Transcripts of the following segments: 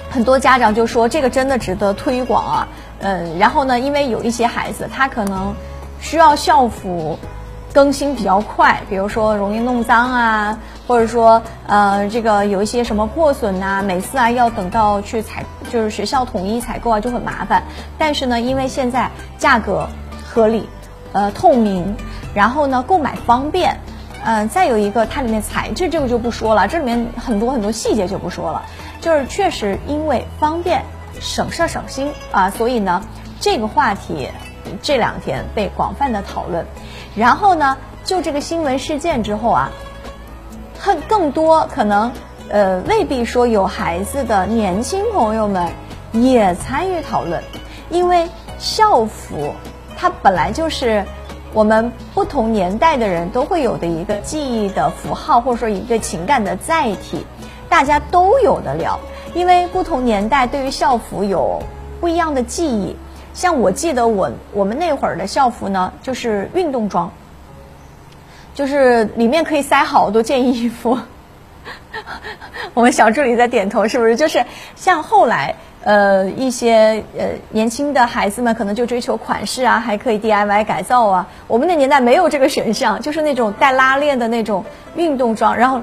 很多家长就说这个真的值得推广啊。然后呢，因为有一些孩子他可能需要校服更新比较快，比如说容易弄脏啊，或者说这个有一些什么破损啊，每次啊要等到去就是学校统一采购啊就很麻烦。但是呢，因为现在价格合理，透明，然后呢购买方便，再有一个它里面材质这个就不说了，这里面很多细节就不说了，就是确实因为方便省事省心啊，所以呢这个话题这2天被广泛的讨论。然后呢就这个新闻事件之后啊，更多可能未必说有孩子的年轻朋友们也参与讨论，因为校服它本来就是我们不同年代的人都会有的一个记忆的符号，或者说一个情感的载体，大家都有的聊。因为不同年代对于校服有不一样的记忆，像我记得我们那会儿的校服呢，就是运动装，就是里面可以塞好多件衣服。我们小助理在点头，是不是？就是像后来一些年轻的孩子们可能就追求款式啊，还可以 DIY 改造啊。我们那年代没有这个选项，就是那种带拉链的那种运动装，然后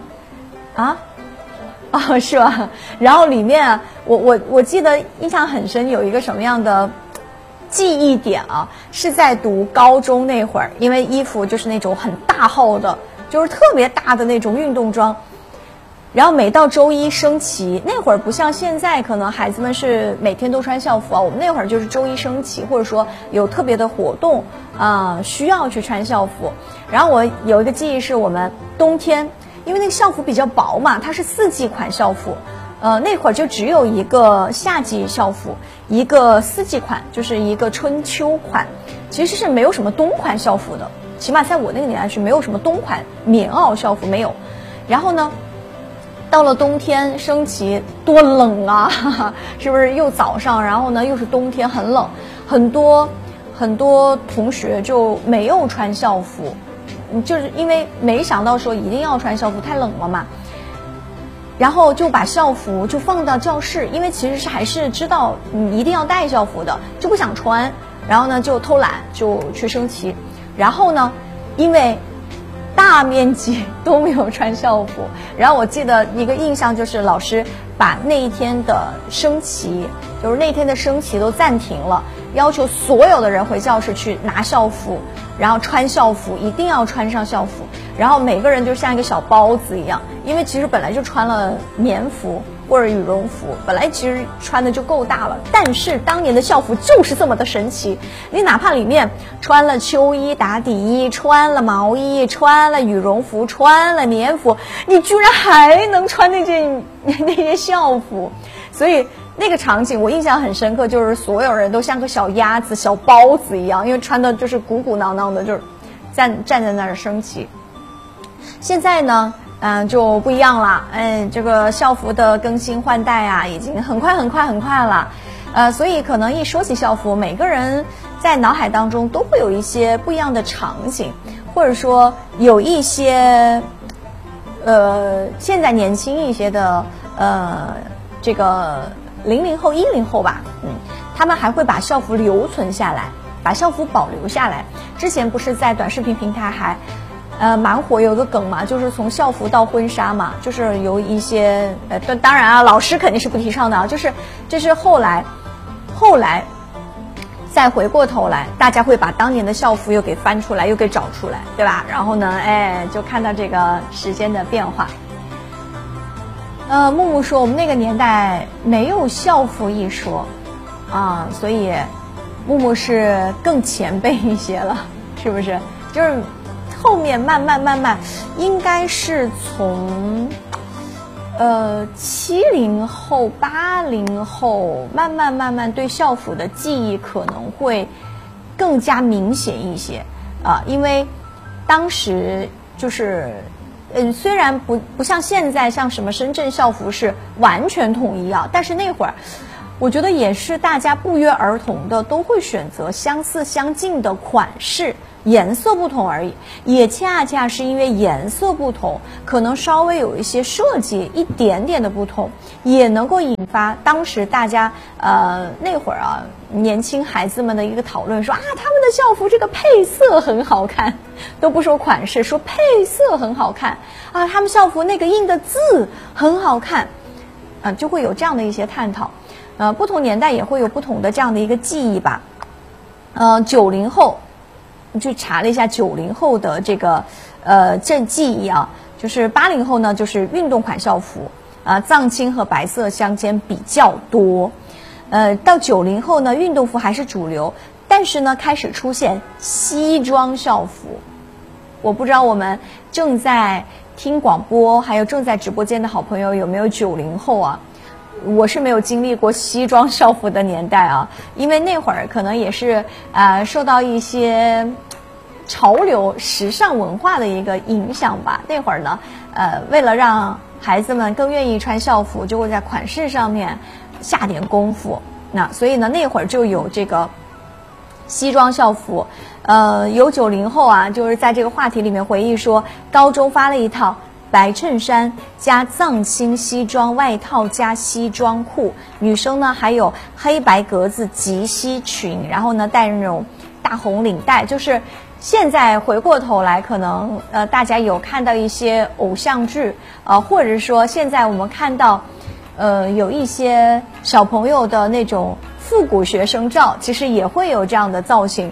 是吧？然后里面啊，我记得印象很深，有一个什么样的记忆点啊？是在读高中那会儿，因为衣服就是那种很大号的，就是特别大的那种运动装。然后每到周一升旗，那会儿不像现在，可能孩子们是每天都穿校服啊。我们那会儿就是周一升旗，或者说有特别的活动需要去穿校服。然后我有一个记忆是我们冬天。因为那个校服比较薄嘛，它是4季款校服，那会儿就只有一个夏季校服，一个4季款，就是一个春秋款，其实是没有什么冬款校服的，起码在我那个年代是没有什么冬款棉袄校服没有。然后呢，到了冬天升旗多冷啊，是不是？又早上，然后呢又是冬天很冷，很多同学就没有穿校服。就是因为没想到说一定要穿校服，太冷了嘛，然后就把校服就放到教室，因为其实是还是知道你一定要带校服的，就不想穿，然后呢就偷懒就去升旗。然后呢因为大面积都没有穿校服，然后我记得一个印象就是老师把那一天的升旗，就是那天的升旗都暂停了，要求所有的人回教室去拿校服，然后穿校服，一定要穿上校服，然后每个人就像一个小包子一样，因为其实本来就穿了棉服或者羽绒服，本来其实穿的就够大了，但是当年的校服就是这么的神奇，你哪怕里面穿了秋衣打底衣，穿了毛衣，穿了羽绒服，穿了棉服，你居然还能穿那些校服。所以那个场景我印象很深刻，就是所有人都像个小鸭子小包子一样，因为穿的就是鼓鼓囊囊的，就是站在那儿升旗。现在呢就不一样了，这个校服的更新换代啊已经很快了，所以可能一说起校服，每个人在脑海当中都会有一些不一样的场景，或者说有一些现在年轻一些的这个00后10后吧，他们还会把校服留存下来，把校服保留下来。之前不是在短视频平台还蛮火，有个梗嘛，就是从校服到婚纱嘛，就是有一些当然啊，老师肯定是不提倡的啊，就是后来再回过头来，大家会把当年的校服又给翻出来，又给找出来，对吧？然后呢就看到这个时间的变化。木木说我们那个年代没有校服一说啊，所以木木是更前辈一些了，是不是？就是后面慢慢应该是从70后80后慢慢对校服的记忆可能会更加明显一些啊，因为当时就是虽然不像现在，像什么深圳校服是完全统一啊，但是那会儿我觉得也是大家不约而同的都会选择相似相近的款式，颜色不同而已，也恰恰是因为颜色不同，可能稍微有一些设计一点点的不同，也能够引发当时大家那会儿啊年轻孩子们的一个讨论，说啊他们的校服这个配色很好看，都不说款式，说配色很好看啊，他们校服那个印的字很好看，就会有这样的一些探讨。不同年代也会有不同的这样的一个记忆吧。90后。去查了一下90后的这个这记忆啊，就是80后呢就是运动款校服藏青和白色相间比较多，到90后呢运动服还是主流，但是呢开始出现西装校服。我不知道我们正在听广播还有正在直播间的好朋友有没有90后啊？我是没有经历过西装校服的年代啊，因为那会儿可能也是受到一些潮流时尚文化的一个影响吧。那会儿呢为了让孩子们更愿意穿校服，就会在款式上面下点功夫，所以呢那会儿就有这个西装校服。有90后啊就是在这个话题里面回忆说，高中发了一套白衬衫加藏青西装外套加西装裤，女生呢还有黑白格子及膝裙，然后呢带那种大红领带。就是现在回过头来，可能大家有看到一些偶像剧或者说现在我们看到有一些小朋友的那种复古学生照，其实也会有这样的造型。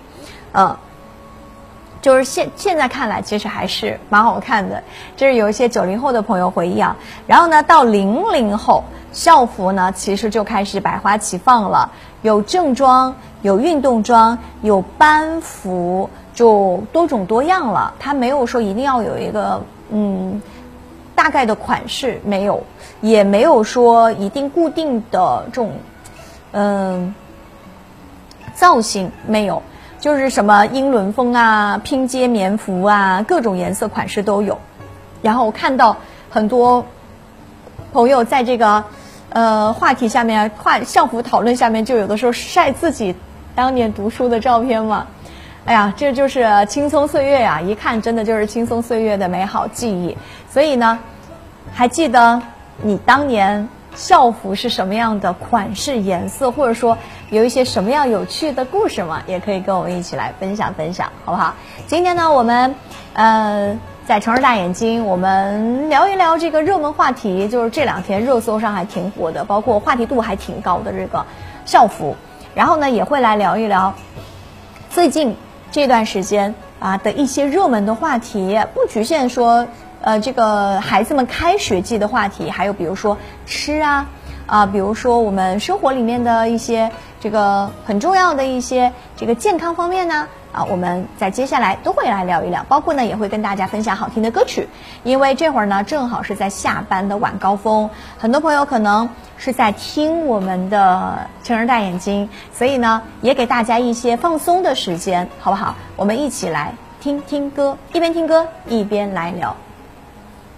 就是现在看来其实还是蛮好看的，这是有一些90后的朋友回忆啊。然后呢到00后，校服呢其实就开始百花齐放了，有正装有运动装有班服，就多种多样了。它没有说一定要有一个大概的款式，没有，也没有说一定固定的这种造型，没有，就是什么英伦风啊拼接棉服啊，各种颜色款式都有。然后我看到很多朋友在这个话题下面校服讨论下面，就有的时候晒自己当年读书的照片嘛。哎呀，这就是青葱岁月呀，一看真的就是青葱岁月的美好记忆。所以呢，还记得你当年校服是什么样的款式颜色，或者说有一些什么样有趣的故事吗？也可以跟我们一起来分享分享，好不好？今天呢我们在城市大眼睛，我们聊一聊这个热门话题，就是这2天热搜上还挺火的，包括话题度还挺高的这个校服。然后呢也会来聊一聊最近这段时间的一些热门的话题，不局限说这个孩子们开学季的话题，还有比如说吃比如说我们生活里面的一些这个很重要的一些这个健康方面呢我们在接下来都会来聊一聊，包括呢也会跟大家分享好听的歌曲。因为这会儿呢正好是在下班的晚高峰，很多朋友可能是在听我们的城市大眼睛，所以呢也给大家一些放松的时间，好不好？我们一起来听听歌，一边听歌一边来聊。